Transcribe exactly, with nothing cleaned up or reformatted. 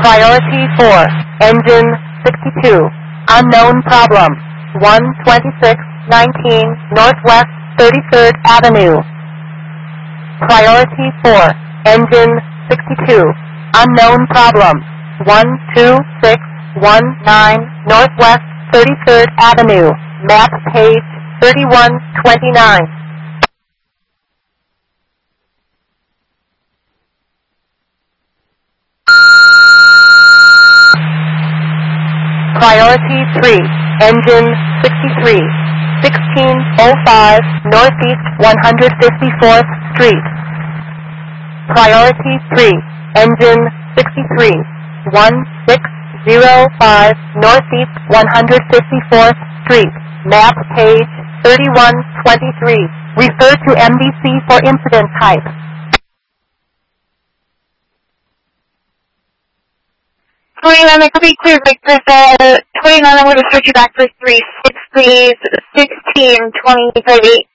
Priority four, engine sixty-two, unknown problem, one twenty-six nineteen Northwest thirty-third Avenue. Priority four, engine sixty-two, unknown problem, one two six one nine Northwest thirty-third Avenue, map page thirty-one twenty-nine. Priority three, engine sixty-three, sixteen oh five Northeast one hundred fifty-fourth Street. Priority three, engine sixty-three, one six oh five Northeast one hundred fifty-fourth Street, map page thirty-one twenty-three. Refer to M D C for incident type. twenty-nine, I could be clear, Victor. Uh, twenty-nine, I'm going to switch you back for three six, please. sixteen, twenty, thirty.